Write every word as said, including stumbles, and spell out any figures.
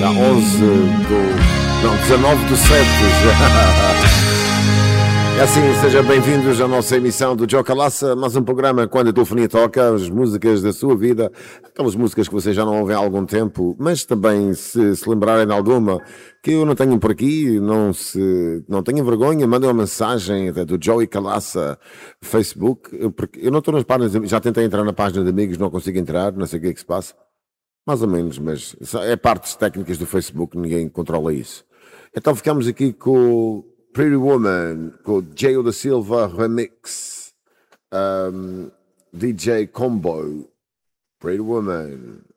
onze do... não, dezanove do sete. É assim, sejam bem-vindos à nossa emissão do Joca Laça, mais um programa quando a telefonia toca, as músicas da sua vida, aquelas músicas que vocês já não ouvem há algum tempo, mas também se, se lembrarem de alguma que eu não tenho por aqui, não, se, não tenham vergonha, mandem uma mensagem do Joey Calaça Facebook, porque eu não estou nas páginas, já tentei entrar na página de amigos, não consigo entrar, não sei o que é que se passa. Mais ou menos, mas é partes técnicas do Facebook, ninguém controla isso. Então ficamos aqui com o Pretty Woman, com o Jayo da Silva Remix, um, D J Combo, Pretty Woman.